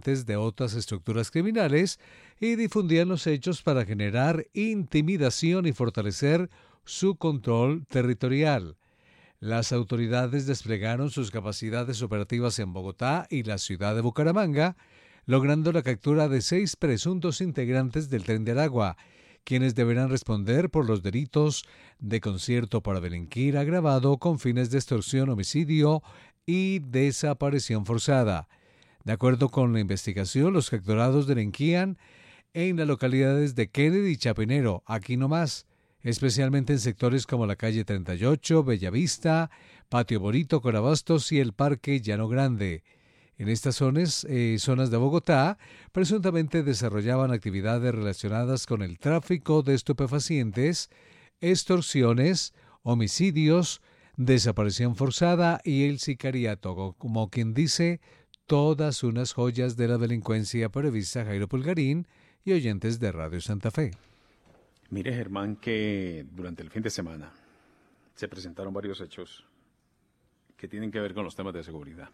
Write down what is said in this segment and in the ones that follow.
integrantes de otras estructuras criminales y difundían los hechos para generar intimidación y fortalecer su control territorial. Las autoridades desplegaron sus capacidades operativas en Bogotá y la ciudad de Bucaramanga, logrando la captura de 6 presuntos integrantes del Tren de Aragua, quienes deberán responder por los delitos de concierto para delinquir agravado con fines de extorsión, homicidio y desaparición forzada. De acuerdo con la investigación, los capturados delinquían en las localidades de Kennedy y Chapinero, aquí nomás, especialmente en sectores como la calle 38, Bellavista, Patio Bonito, Corabastos y el Parque Llano Grande. En estas zonas de Bogotá, presuntamente desarrollaban actividades relacionadas con el tráfico de estupefacientes, extorsiones, homicidios, desaparición forzada y el sicariato, como quien dice, todas unas joyas de la delincuencia, prevista Jairo Pulgarín y oyentes de Radio Santa Fe. Mire, Germán, que durante el fin de semana se presentaron varios hechos que tienen que ver con los temas de seguridad.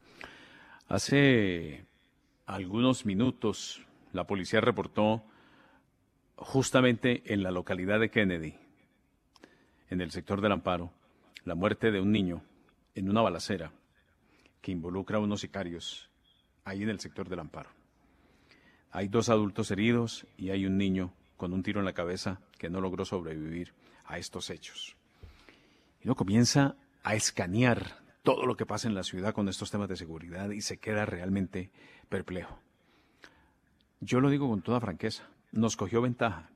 Hace algunos minutos la policía reportó justamente en la localidad de Kennedy, en el sector del Amparo, la muerte de un niño en una balacera que involucra a unos sicarios ahí en el sector del Amparo. Hay 2 adultos heridos y hay un niño con un tiro en la cabeza que no logró sobrevivir a estos hechos. Y uno comienza a escanear todo lo que pasa en la ciudad con estos temas de seguridad y se queda realmente perplejo. Yo lo digo con toda franqueza, nos cogió ventaja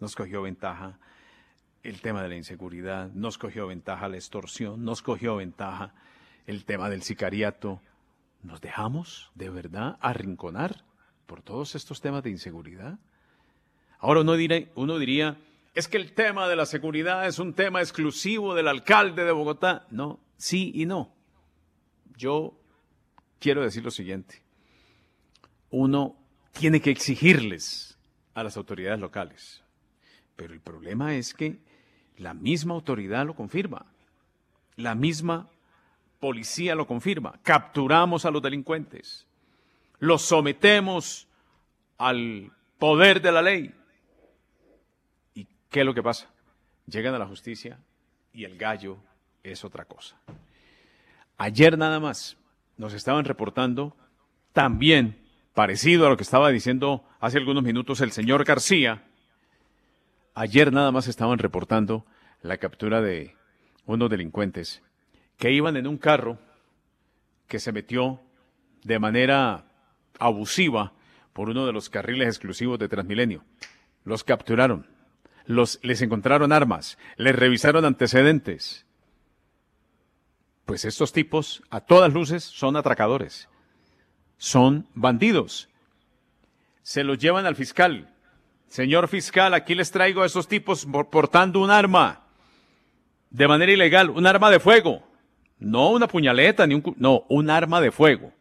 el tema de la inseguridad, nos cogió ventaja la extorsión, nos cogió ventaja el tema del sicariato. ¿Nos dejamos de verdad arrinconar por todos estos temas de inseguridad? Ahora uno diría, es que el tema de la seguridad es un tema exclusivo del alcalde de Bogotá. No, sí y no. Yo quiero decir lo siguiente. Uno tiene que exigirles a las autoridades locales, pero el problema es que la misma autoridad lo confirma, la misma policía lo confirma. Capturamos a los delincuentes, los sometemos al poder de la ley. ¿Y qué es lo que pasa? Llegan a la justicia y el gallo es otra cosa. Ayer nada más nos estaban reportando, también parecido a lo que estaba diciendo hace algunos minutos el señor García, ayer nada más estaban reportando la captura de unos delincuentes que iban en un carro que se metió de manera abusiva por uno de los carriles exclusivos de Transmilenio. Los capturaron, les encontraron armas, les revisaron antecedentes. Pues estos tipos, a todas luces, son atracadores, son bandidos. Se los llevan al fiscal. Señor fiscal, aquí les traigo a esos tipos portando un arma de manera ilegal, un arma de fuego. No una puñaleta, no, un arma de fuego.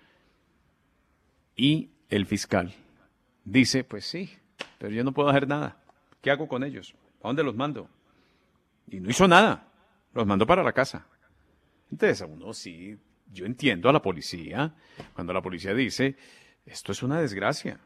Y el fiscal dice, pues sí, pero yo no puedo hacer nada. ¿Qué hago con ellos? ¿A dónde los mando? Y no hizo nada, los mandó para la casa. Entonces, uno sí, yo entiendo a la policía, cuando la policía dice, esto es una desgracia,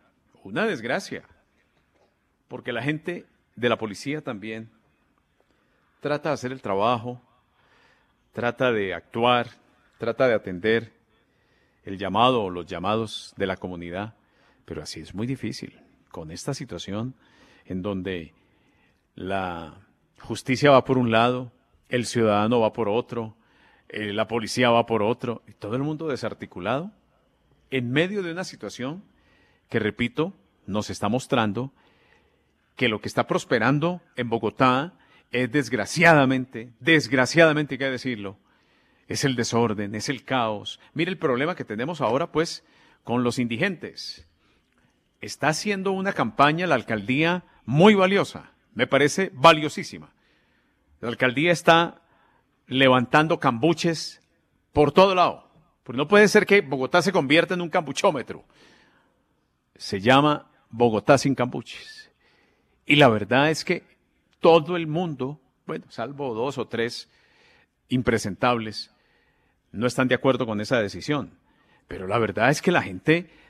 porque la gente de la policía también trata de hacer el trabajo, trata de actuar, trata de atender el llamado o los llamados de la comunidad, pero así es muy difícil, con esta situación en donde la justicia va por un lado, el ciudadano va por otro, la policía va por otro, y todo el mundo desarticulado, en medio de una situación que, repito, nos está mostrando que lo que está prosperando en Bogotá es desgraciadamente hay que decirlo, es el desorden, es el caos. Mire el problema que tenemos ahora, pues, con los indigentes. Está haciendo una campaña la alcaldía muy valiosa, me parece valiosísima. La alcaldía está levantando cambuches por todo lado, porque no puede ser que Bogotá se convierta en un cambuchómetro. Se llama Bogotá sin cambuches. Y la verdad es que todo el mundo, bueno, salvo 2 o 3 impresentables, no están de acuerdo con esa decisión. Pero la verdad es que la gente